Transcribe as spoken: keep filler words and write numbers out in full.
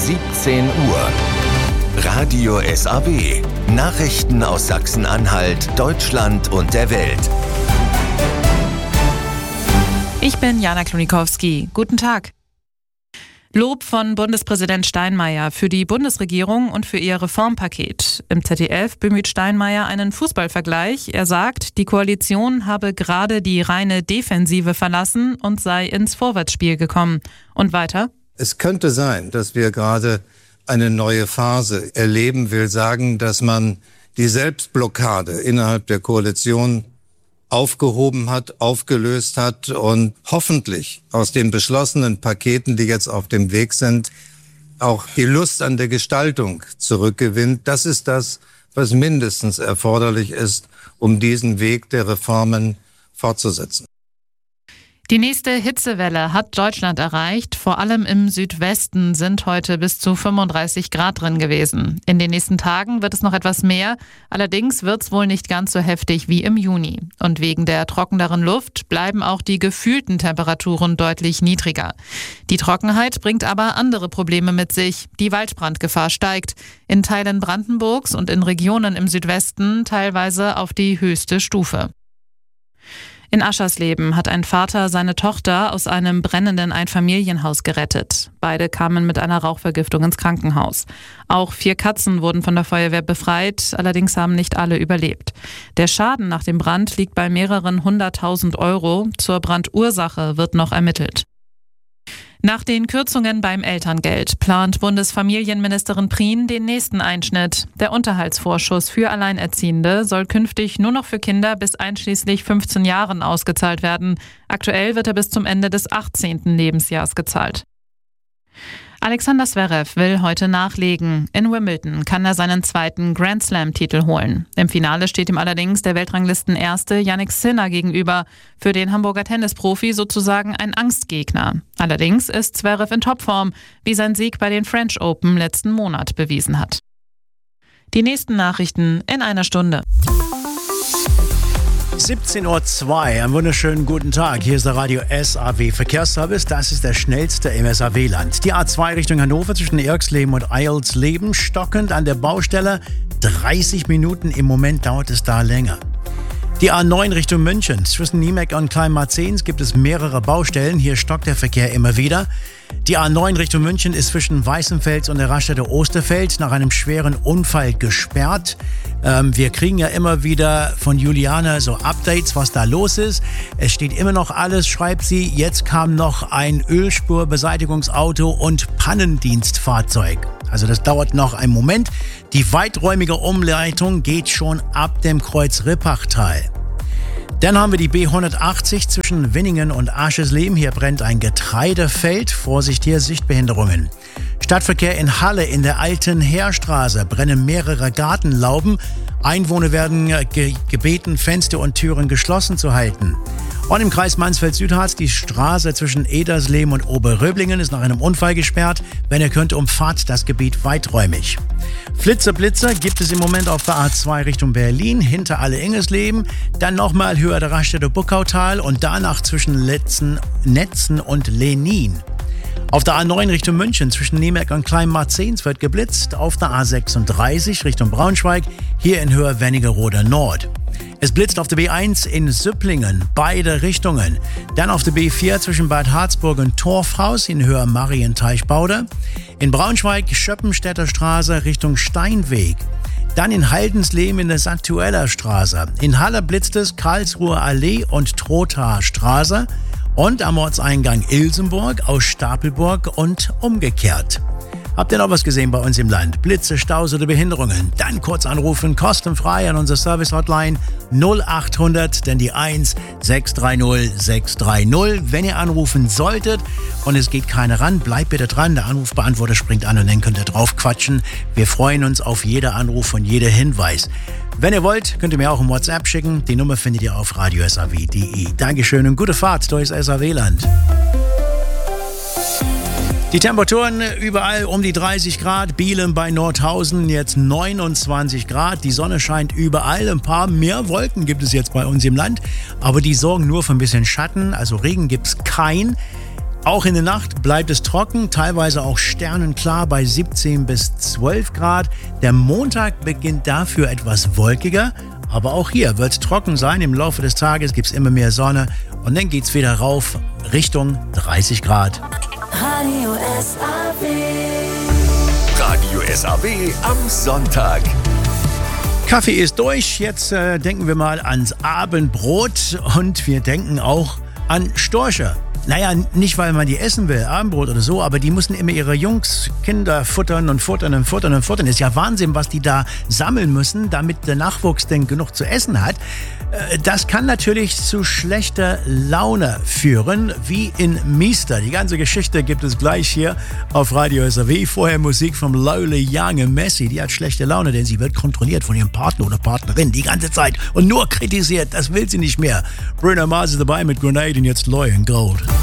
siebzehn Uhr. Radio S A W. Nachrichten aus Sachsen-Anhalt, Deutschland und der Welt. Ich bin Jana Klonikowski. Guten Tag. Lob von Bundespräsident Steinmeier für die Bundesregierung und für ihr Reformpaket. Im Z D F bemüht Steinmeier einen Fußballvergleich. Er sagt, die Koalition habe gerade die reine Defensive verlassen und sei ins Vorwärtsspiel gekommen. Und weiter? Es könnte sein, dass wir gerade eine neue Phase erleben, will sagen, dass man die Selbstblockade innerhalb der Koalition aufgehoben hat, aufgelöst hat und hoffentlich aus den beschlossenen Paketen, die jetzt auf dem Weg sind, auch die Lust an der Gestaltung zurückgewinnt. Das ist das, was mindestens erforderlich ist, um diesen Weg der Reformen fortzusetzen. Die nächste Hitzewelle hat Deutschland erreicht. Vor allem im Südwesten sind heute bis zu fünfunddreißig Grad drin gewesen. In den nächsten Tagen wird es noch etwas mehr. Allerdings wird es wohl nicht ganz so heftig wie im Juni. Und wegen der trockeneren Luft bleiben auch die gefühlten Temperaturen deutlich niedriger. Die Trockenheit bringt aber andere Probleme mit sich. Die Waldbrandgefahr steigt. In Teilen Brandenburgs und in Regionen im Südwesten teilweise auf die höchste Stufe. In Aschersleben hat ein Vater seine Tochter aus einem brennenden Einfamilienhaus gerettet. Beide kamen mit einer Rauchvergiftung ins Krankenhaus. Auch vier Katzen wurden von der Feuerwehr befreit, allerdings haben nicht alle überlebt. Der Schaden nach dem Brand liegt bei mehreren hunderttausend Euro. Zur Brandursache wird noch ermittelt. Nach den Kürzungen beim Elterngeld plant Bundesfamilienministerin Prien den nächsten Einschnitt. Der Unterhaltsvorschuss für Alleinerziehende soll künftig nur noch für Kinder bis einschließlich fünfzehn Jahren ausgezahlt werden. Aktuell wird er bis zum Ende des achtzehnten Lebensjahres gezahlt. Alexander Zverev will heute nachlegen. In Wimbledon kann er seinen zweiten Grand-Slam-Titel holen. Im Finale steht ihm allerdings der Weltranglistenerste Jannik Sinner gegenüber. Für den Hamburger Tennisprofi sozusagen ein Angstgegner. Allerdings ist Zverev in Topform, wie sein Sieg bei den French Open letzten Monat bewiesen hat. Die nächsten Nachrichten in einer Stunde. siebzehn Uhr zwei, einen wunderschönen guten Tag. Hier ist der Radio S A W Verkehrsservice. Das ist der schnellste im S A W-Land. Die A zwei Richtung Hannover zwischen Erxleben und Eilsleben stockend an der Baustelle. dreißig Minuten, im Moment dauert es da länger. Die A neun Richtung München. Zwischen Niemek und Kleinmarzens gibt es mehrere Baustellen. Hier stockt der Verkehr immer wieder. Die A neun Richtung München ist zwischen Weißenfels und der Raststätte Osterfeld nach einem schweren Unfall gesperrt. Ähm, wir kriegen ja immer wieder von Juliana so Updates, was da los ist. Es steht immer noch alles, schreibt sie. Jetzt kam noch ein Ölspurbeseitigungsauto und Pannendienstfahrzeug. Also das dauert noch einen Moment. Die weiträumige Umleitung geht schon ab dem Kreuz Rippachtal. Dann haben wir die B hundertachtzig zwischen Winningen und Aschersleben. Hier brennt ein Getreidefeld. Vorsicht hier, Sichtbehinderungen. Stadtverkehr in Halle in der alten Heerstraße brennen mehrere Gartenlauben. Einwohner werden ge- gebeten, Fenster und Türen geschlossen zu halten. Und im Kreis Mansfeld-Südharz, die Straße zwischen Edersleben und Oberröblingen ist nach einem Unfall gesperrt. Wenn ihr könnt, umfahrt das Gebiet weiträumig. Flitzer-Blitzer gibt es im Moment auf der A zwei Richtung Berlin, hinter Alle-Ingesleben. Dann nochmal höher der Raststätte Buckautal und danach zwischen Letzen, Netzen und Lenin. Auf der A neun Richtung München zwischen Niemek und Kleinmarzens wird geblitzt. Auf der A sechsunddreißig Richtung Braunschweig, hier in Höhe Wernigerode Nord. Es blitzt auf der B eins in Süpplingen, beide Richtungen. Dann auf der B vier zwischen Bad Harzburg und Torfhaus in Höhe Marienteichbauder. In Braunschweig Schöppenstädter Straße Richtung Steinweg. Dann in Haldensleben in der Santueller Straße. In Halle blitzt es Karlsruher Allee und Trothaer Straße. Und am Ortseingang Ilsenburg aus Stapelburg und umgekehrt. Habt ihr noch was gesehen bei uns im Land? Blitze, Staus oder Behinderungen? Dann kurz anrufen, kostenfrei an unsere Service-Hotline null achthundert, denn die eins sechs drei null sechs drei null. Wenn ihr anrufen solltet und es geht keiner ran, bleibt bitte dran. Der Anrufbeantworter springt an und dann könnt ihr drauf quatschen. Wir freuen uns auf jeder Anruf und jeder Hinweis. Wenn ihr wollt, könnt ihr mir auch ein WhatsApp schicken. Die Nummer findet ihr auf radio s a w punkt d e. Dankeschön und gute Fahrt durchs S A W-Land. Die Temperaturen überall um die dreißig Grad. Bielen bei Nordhausen jetzt neunundzwanzig Grad. Die Sonne scheint überall. Ein paar mehr Wolken gibt es jetzt bei uns im Land. Aber die sorgen nur für ein bisschen Schatten. Also Regen gibt's kein. Auch in der Nacht bleibt es trocken, teilweise auch sternenklar bei siebzehn bis zwölf Grad. Der Montag beginnt dafür etwas wolkiger, aber auch hier wird es trocken sein. Im Laufe des Tages gibt es immer mehr Sonne und dann geht es wieder rauf Richtung dreißig Grad. Radio S A W. Radio S A W am Sonntag. Kaffee ist durch, jetzt äh, denken wir mal ans Abendbrot und wir denken auch an Storche. Naja, nicht weil man die essen will, Abendbrot oder so, aber die müssen immer ihre Jungs, Kinder futtern und futtern und futtern und futtern. Ist ja Wahnsinn, was die da sammeln müssen, damit der Nachwuchs denn genug zu essen hat. Das kann natürlich zu schlechter Laune führen, wie in Meester. Die ganze Geschichte gibt es gleich hier auf Radio S A W. Vorher Musik von Lola Young und Messi. Die hat schlechte Laune, denn sie wird kontrolliert von ihrem Partner oder Partnerin die ganze Zeit und nur kritisiert. Das will sie nicht mehr. Bruno Mars ist dabei mit Grenade und jetzt Loy and Gold.